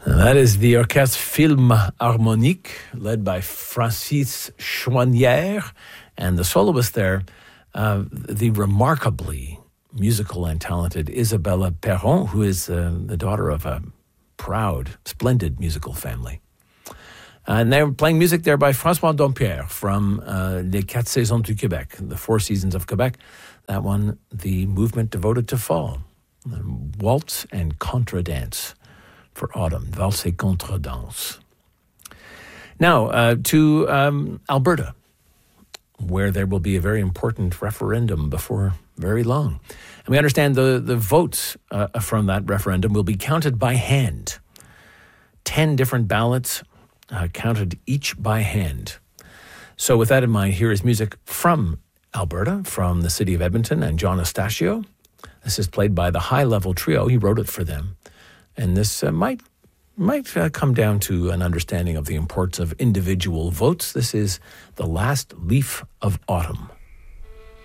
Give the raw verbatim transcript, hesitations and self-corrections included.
That is the Orchestre Philharmonique, led by Francis Chouanière, and the soloist there, uh, the remarkably musical and talented Isabella Perron, who is uh, the daughter of a proud, splendid musical family. And they were playing music there by François Dompierre from uh, Les Quatre Saisons du Québec, the Four Seasons of Quebec. That one, the movement devoted to fall, waltz and contradance for autumn, valse et contradance. Now, uh, to um, Alberta, where there will be a very important referendum before very long. And we understand the, the votes uh, from that referendum will be counted by hand. Ten different ballots uh, counted each by hand. So with that in mind, here is music from Alberta, from the city of Edmonton, and John Estacio. This is played by the High Level Trio. He wrote it for them. And this uh, might might uh, come down to an understanding of the importance of individual votes. This is The Last Leaf of Autumn.